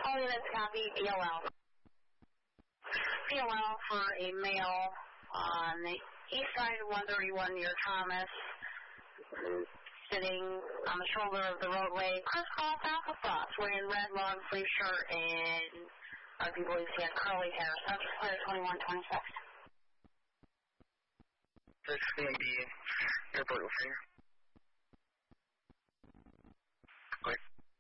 units copy, BLL. BLL for a male on the east side of 131 near Thomas, sitting on the shoulder of the roadway, crisscross applesauce, wearing red long sleeve shirt, and other people he had curly hair. Subject clear 2126. That's CMB Airport O'Fare. Quick.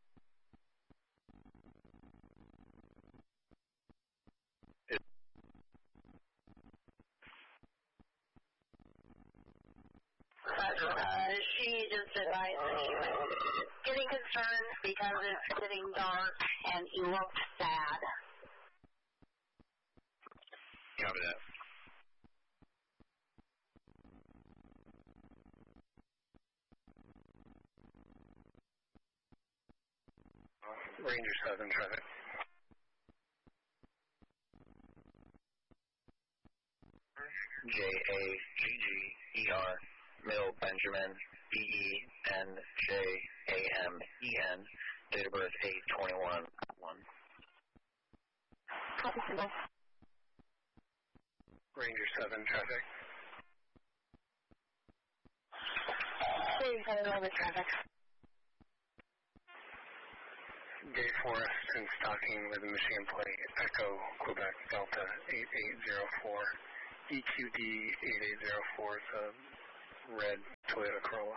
She just advised that she was getting concerned because it's getting dark and he looked sad. Copy that. Ranger 7 traffic. J-A-G-G-E-R, Mill Benjamin, B-E-N-J-A-M-E-N, date of birth 8/21/1. Copy, symbol. Ranger 7 traffic. Please send over traffic. Gay Forest and Stocking with Michigan plate, Echo, Quebec, Delta 8804, EQD 8804, it's a red Toyota Corolla.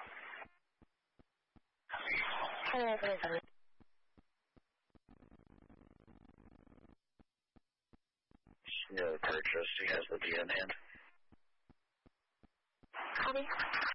No purchase, he has the D in hand. Copy.